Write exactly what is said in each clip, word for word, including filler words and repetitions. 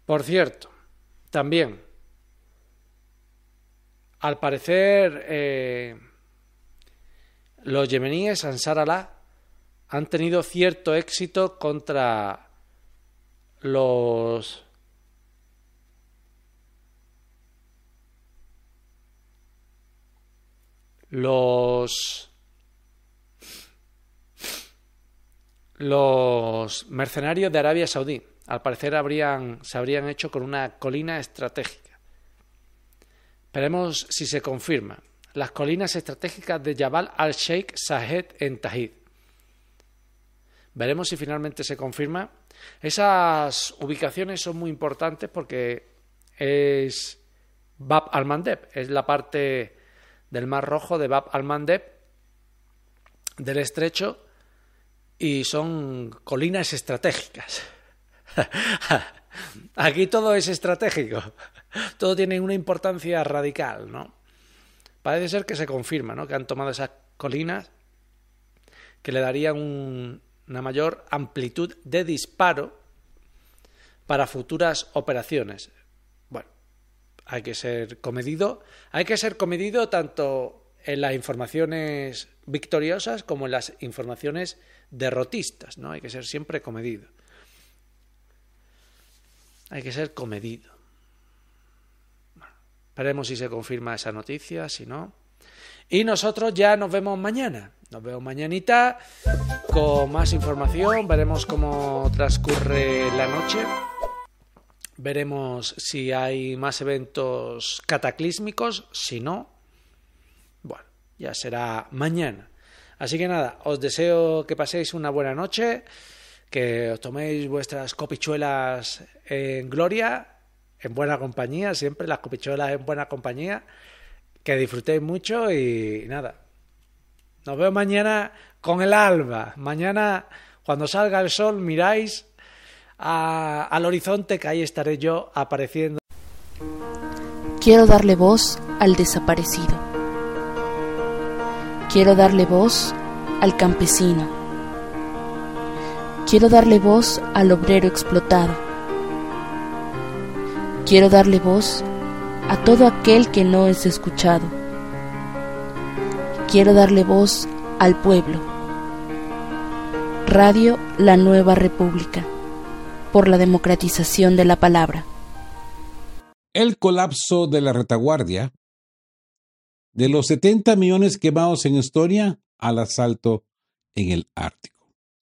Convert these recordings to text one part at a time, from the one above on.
Por cierto, también, al parecer, eh, los yemeníes, Ansar Allah, han tenido cierto éxito contra los los los mercenarios de Arabia Saudí. Al parecer habrían, se habrían hecho con una colina estratégica. Veremos si se confirma. Las colinas estratégicas de Jabal al-Sheikh Zayed en Tajid. Veremos si finalmente se confirma. Esas ubicaciones son muy importantes porque es Bab al-Mandeb, es la parte del Mar Rojo de Bab al-Mandeb, del estrecho, y son colinas estratégicas. Aquí todo es estratégico, todo tiene una importancia radical, ¿no? Parece ser que se confirma, ¿no?, que han tomado esas colinas que le darían un, una mayor amplitud de disparo para futuras operaciones. Bueno, hay que ser comedido, hay que ser comedido tanto en las informaciones victoriosas como en las informaciones derrotistas, ¿no? Hay que ser siempre comedido. Hay que ser comedido. Bueno, veremos si se confirma esa noticia, si no. Y nosotros ya nos vemos mañana. Nos vemos mañanita con más información. Veremos cómo transcurre la noche. Veremos si hay más eventos cataclísmicos. Si no, bueno, ya será mañana. Así que nada, os deseo que paséis una buena noche, que os toméis vuestras copichuelas en gloria, en buena compañía, siempre las copichuelas en buena compañía, que disfrutéis mucho y nada. Nos vemos mañana con el alba. Mañana, cuando salga el sol, miráis a, al horizonte, que ahí estaré yo apareciendo. Quiero darle voz al desaparecido. Quiero darle voz al campesino. Quiero darle voz al obrero explotado. Quiero darle voz a todo aquel que no es escuchado. Quiero darle voz al pueblo. Radio La Nueva República, por la democratización de la palabra. El colapso de la retaguardia, de los setenta millones quemados en historia al asalto en el Ártico.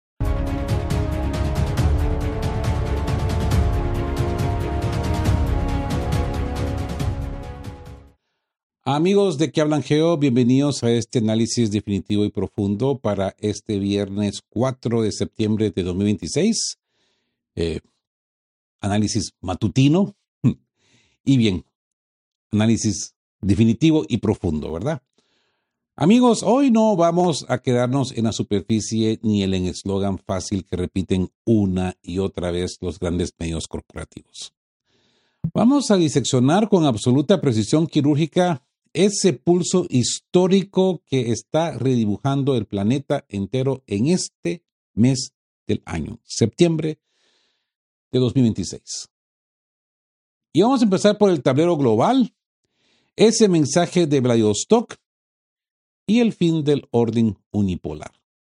Amigos de Que Hablan Geo, bienvenidos a este análisis definitivo y profundo para este viernes cuatro de septiembre de dos mil veintiséis. Eh, análisis matutino y bien, análisis definitivo y profundo, ¿verdad? Amigos, hoy no vamos a quedarnos en la superficie ni en el eslogan fácil que repiten una y otra vez los grandes medios corporativos. Vamos a diseccionar con absoluta precisión quirúrgica ese pulso histórico que está redibujando el planeta entero en este mes del año, septiembre de dos mil veintiséis. Y vamos a empezar por el tablero global, ese mensaje de Vladivostok y el fin del orden unipolar.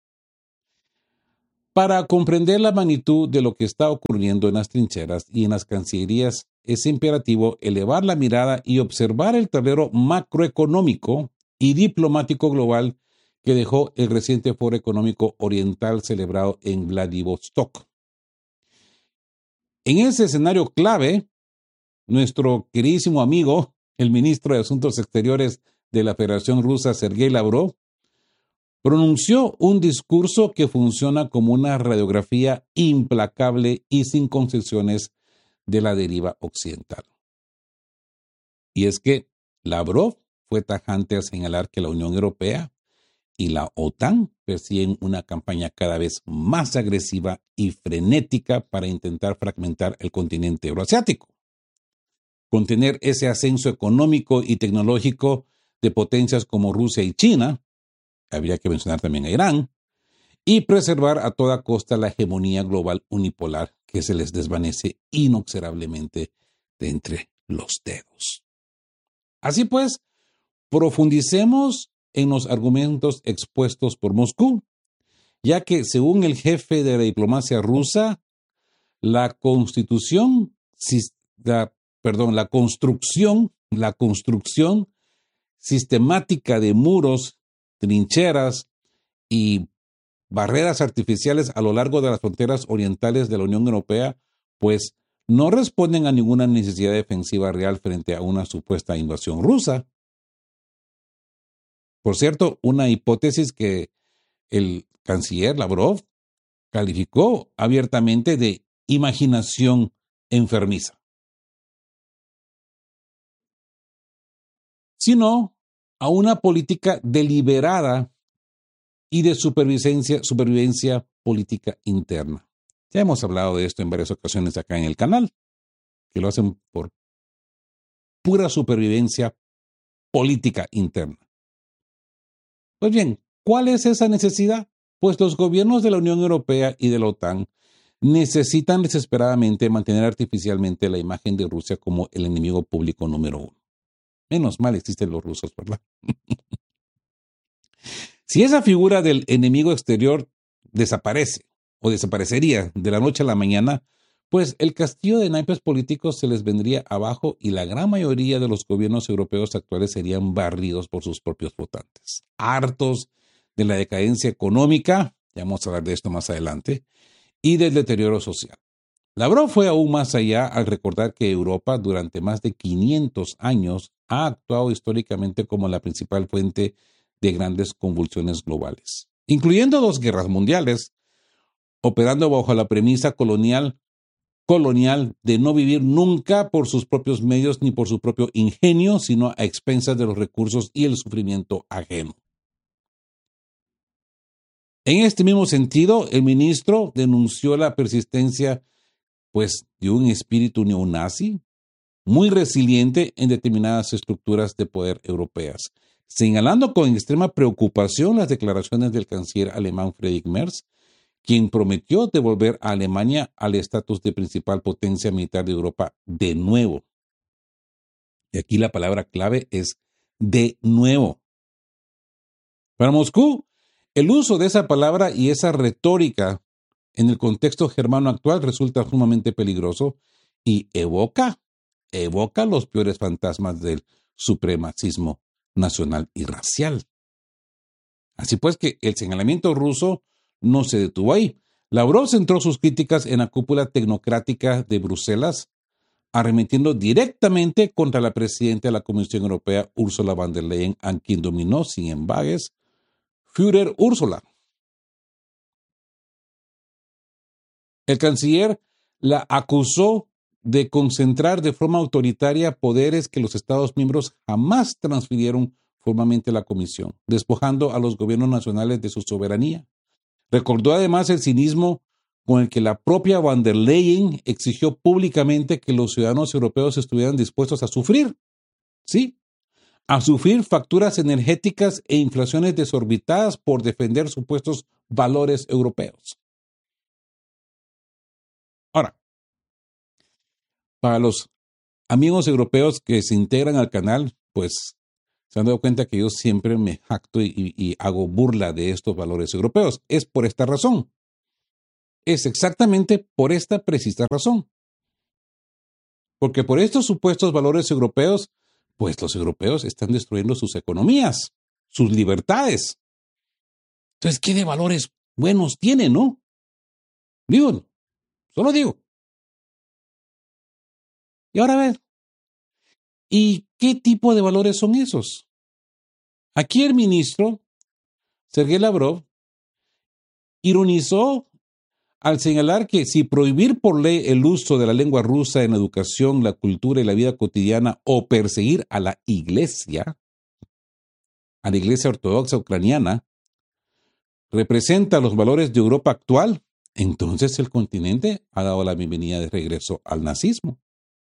Para comprender la magnitud de lo que está ocurriendo en las trincheras y en las cancillerías, es imperativo elevar la mirada y observar el tablero macroeconómico y diplomático global que dejó el reciente Foro Económico Oriental celebrado en Vladivostok. En ese escenario clave, nuestro queridísimo amigo, el ministro de Asuntos Exteriores de la Federación Rusa, Sergei Lavrov, pronunció un discurso que funciona como una radiografía implacable y sin concesiones de la deriva occidental. Y es que Lavrov fue tajante al señalar que la Unión Europea y la OTAN persiguen una campaña cada vez más agresiva y frenética para intentar fragmentar el continente euroasiático, contener ese ascenso económico y tecnológico de potencias como Rusia y China, habría que mencionar también a Irán, y preservar a toda costa la hegemonía global unipolar que se les desvanece inexorablemente de entre los dedos. Así pues, profundicemos en los argumentos expuestos por Moscú, ya que según el jefe de la diplomacia rusa, la constitución, la, perdón, la construcción, la construcción sistemática de muros, trincheras y barreras artificiales a lo largo de las fronteras orientales de la Unión Europea, pues no responden a ninguna necesidad defensiva real frente a una supuesta invasión rusa. Por cierto, una hipótesis que el canciller Lavrov calificó abiertamente de imaginación enfermiza, sino a una política deliberada y de supervivencia, supervivencia política interna. Ya hemos hablado de esto en varias ocasiones acá en el canal, que lo hacen por pura supervivencia política interna. Pues bien, ¿cuál es esa necesidad? Pues los gobiernos de la Unión Europea y de la OTAN necesitan desesperadamente mantener artificialmente la imagen de Rusia como el enemigo público número uno. Menos mal existen los rusos, ¿verdad? Si esa figura del enemigo exterior desaparece o desaparecería de la noche a la mañana, pues el castillo de naipes políticos se les vendría abajo y la gran mayoría de los gobiernos europeos actuales serían barridos por sus propios votantes. Hartos de la decadencia económica, ya vamos a hablar de esto más adelante, y del deterioro social. Lavrov fue aún más allá al recordar que Europa durante más de quinientos años ha actuado históricamente como la principal fuente de grandes convulsiones globales, incluyendo dos guerras mundiales, operando bajo la premisa colonial, colonial de no vivir nunca por sus propios medios ni por su propio ingenio, sino a expensas de los recursos y el sufrimiento ajeno. En este mismo sentido, el ministro denunció la persistencia pues, de un espíritu neonazi muy resiliente en determinadas estructuras de poder europeas, señalando con extrema preocupación las declaraciones del canciller alemán Friedrich Merz, quien prometió devolver a Alemania al estatus de principal potencia militar de Europa de nuevo. Y aquí la palabra clave es de nuevo. Para Moscú, el uso de esa palabra y esa retórica en el contexto germano actual resulta sumamente peligroso y evoca, evoca los peores fantasmas del supremacismo nacional y racial. Así pues que el señalamiento ruso no se detuvo ahí. Lavrov centró sus críticas en la cúpula tecnocrática de Bruselas, arremetiendo directamente contra la presidenta de la Comisión Europea, Ursula von der Leyen, a quien dominó sin embagues Führer Ursula. El canciller la acusó de concentrar de forma autoritaria poderes que los Estados miembros jamás transfirieron formalmente a la Comisión, despojando a los gobiernos nacionales de su soberanía. Recordó además el cinismo con el que la propia von der Leyen exigió públicamente que los ciudadanos europeos estuvieran dispuestos a sufrir, sí, a sufrir facturas energéticas e inflaciones desorbitadas por defender supuestos valores europeos. Ahora, para los amigos europeos que se integran al canal, pues se han dado cuenta que yo siempre me jacto y, y hago burla de estos valores europeos. Es por esta razón. Es exactamente por esta precisa razón. Porque por estos supuestos valores europeos, pues los europeos están destruyendo sus economías, sus libertades. Entonces, ¿qué de valores buenos tienen, no? Digo, solo digo. Y ahora a ver, ¿y qué tipo de valores son esos? Aquí el ministro, Sergei Lavrov, ironizó al señalar que si prohibir por ley el uso de la lengua rusa en la educación, la cultura y la vida cotidiana o perseguir a la iglesia, a la iglesia ortodoxa ucraniana, representa los valores de Europa actual, entonces el continente ha dado la bienvenida de regreso al nazismo.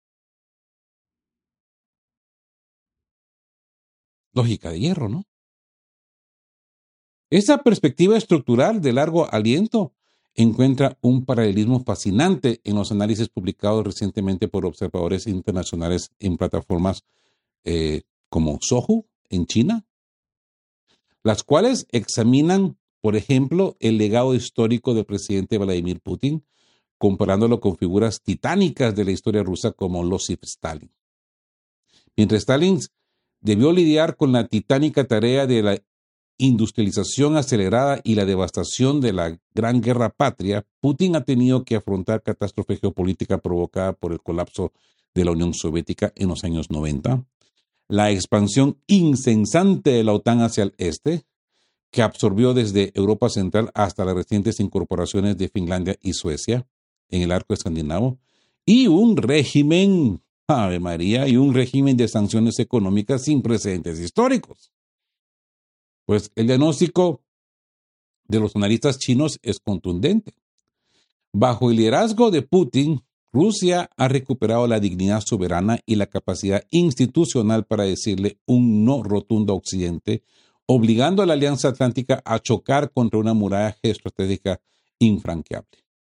Lógica de hierro, ¿no? Esa perspectiva estructural de largo aliento encuentra un paralelismo fascinante en los análisis publicados recientemente por observadores internacionales en plataformas eh, como Sohu en China, las cuales examinan, por ejemplo, el legado histórico del presidente Vladimir Putin, comparándolo con figuras titánicas de la historia rusa como Losif Stalin. Mientras Stalin debió lidiar con la titánica tarea de la industrialización acelerada y la devastación de la Gran Guerra Patria, Putin ha tenido que afrontar catástrofe geopolítica provocada por el colapso de la Unión Soviética en los años noventa, la expansión incesante de la OTAN hacia el este, que absorbió desde Europa Central hasta las recientes incorporaciones de Finlandia y Suecia en el arco escandinavo, y un régimen, Ave María, y un régimen de sanciones económicas sin precedentes históricos. Pues el diagnóstico de los analistas chinos es contundente. Bajo el liderazgo de Putin, Rusia ha recuperado la dignidad soberana y la capacidad institucional para decirle un no rotundo a Occidente, obligando a la Alianza Atlántica a chocar contra una muralla geoestratégica infranqueable.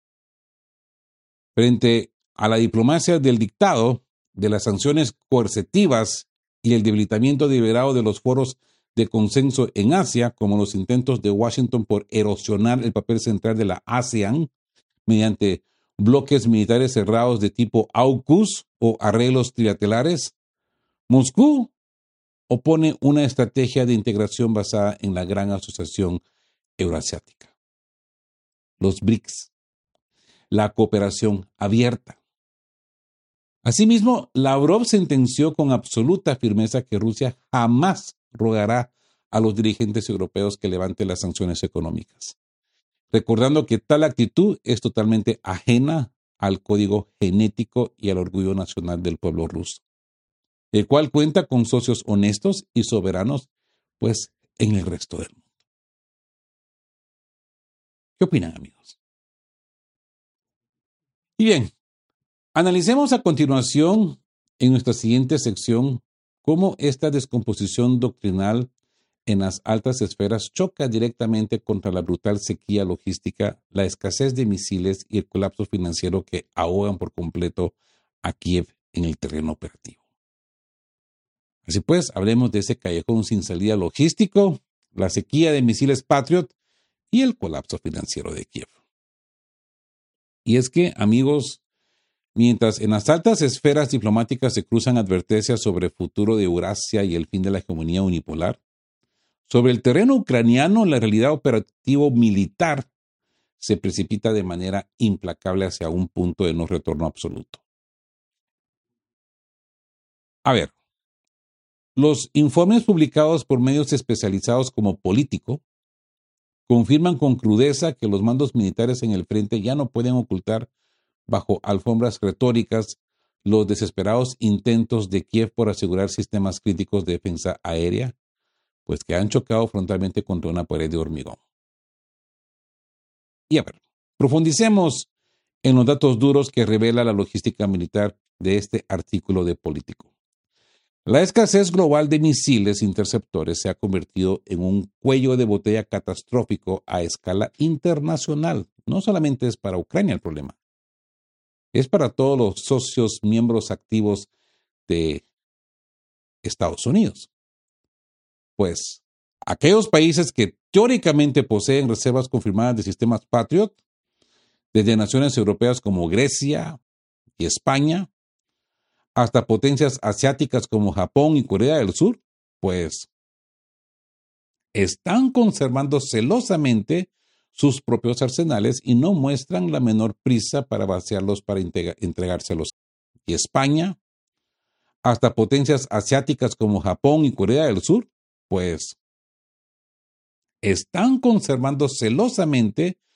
Frente a la diplomacia del dictado, de las sanciones coercitivas y el debilitamiento deliberado de los foros de consenso en Asia, como los intentos de Washington por erosionar el papel central de la ASEAN mediante bloques militares cerrados de tipo AUKUS o arreglos trilaterares, Moscú opone una estrategia de integración basada en la Gran Asociación Euroasiática, los BRICS, la cooperación abierta. Asimismo, Lavrov sentenció con absoluta firmeza que Rusia jamás rogará a los dirigentes europeos que levanten las sanciones económicas, recordando que tal actitud es totalmente ajena al código genético y al orgullo nacional del pueblo ruso, el cual cuenta con socios honestos y soberanos, pues, en el resto del mundo. ¿Qué opinan, amigos? Y bien, analicemos a continuación, en nuestra siguiente sección, cómo esta descomposición doctrinal en las altas esferas choca directamente contra la brutal sequía logística, la escasez de misiles y el colapso financiero que ahogan por completo a Kiev en el terreno operativo. Así pues, hablemos de ese callejón sin salida logístico, la sequía de misiles Patriot y el colapso financiero de Kiev. Y es que, amigos, mientras en las altas esferas diplomáticas se cruzan advertencias sobre el futuro de Eurasia y el fin de la hegemonía unipolar, sobre el terreno ucraniano la realidad operativa militar se precipita de manera implacable hacia un punto de no retorno absoluto. A ver, los informes publicados por medios especializados como Político confirman con crudeza que los mandos militares en el frente ya no pueden ocultar bajo alfombras retóricas los desesperados intentos de Kiev por asegurar sistemas críticos de defensa aérea, pues que han chocado frontalmente contra una pared de hormigón. Y a ver, profundicemos en los datos duros que revela la logística militar de este artículo de Político. La escasez global de misiles interceptores se ha convertido en un cuello de botella catastrófico a escala internacional. No solamente es para Ucrania el problema, es para todos los socios miembros activos de Estados Unidos. Pues aquellos países que teóricamente poseen reservas confirmadas de sistemas Patriot, desde naciones europeas como Grecia y España, hasta potencias asiáticas como Japón y Corea del Sur, pues están conservando celosamente sus propios arsenales y no muestran la menor prisa para vaciarlos para entregárselos. Y España, hasta potencias asiáticas como Japón y Corea del Sur, pues están conservando celosamente